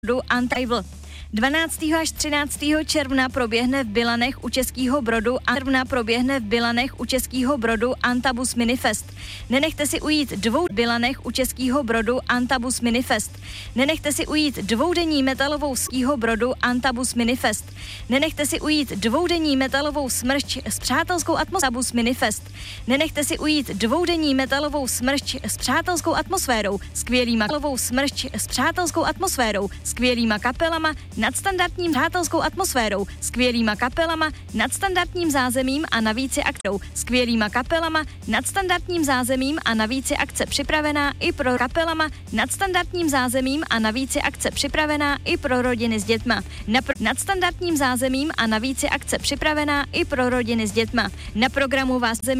Untitled. 12. až 13. června proběhne v Bilanech u Českého Brodu Antabus Minifest. Nenechte si ujít dvoudenní metalovou skýho Brodu Antabus Minifest. Nenechte si ujít dvoudenní metalovou smršť s přátelskou atmosférou, skvělýma kapelama, nadstandardním přátelskou atmosférou, skvělýma kapelama, nadstandardním zázemím a navíc je akce připravená i pro rodiny s dětma. Na programu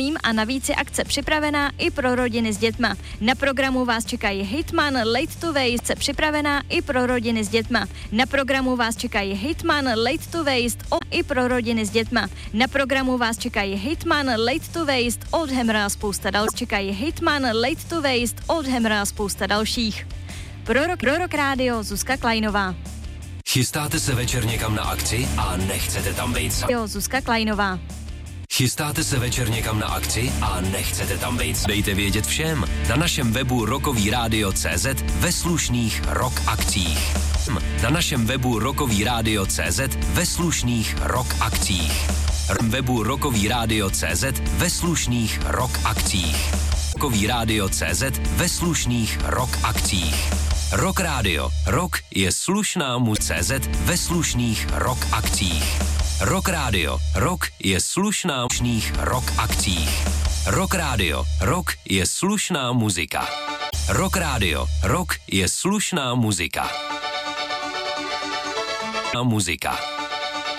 vás čekají Hitman, Late to Waste, připravená i pro rodiny s dětma. Na programu vás čekají Hitman, Late to Waste i pro rodiny s dětma. Na programu vás čekají Hitman, Late to Waste, Oldhammer a spousta dalších. Pro Rock Radio Zuzka Klajnová. Chystáte se večer někam na akci a nechcete tam být sami? Zuzka Klajnová. Chystáte se večer někam na akci a nechcete tam být sami? Dejte vědět všem na našem webu rockovyradio.cz ve slušných rock akcích. Na našem webu rockovyradio.cz ve slušných rock akcích. Webu rockovyradio.cz ve slušných rock akcích. Rockovyradio.cz ve slušných rock akcích. Rock Radio. Rock je slušná mu.cz ve slušných rock akcích. Rock Radio. Rock je slušná rock akcích. Rock Radio. Rock je slušná muzika. Rock Radio. Rock je slušná muzika. Muzika.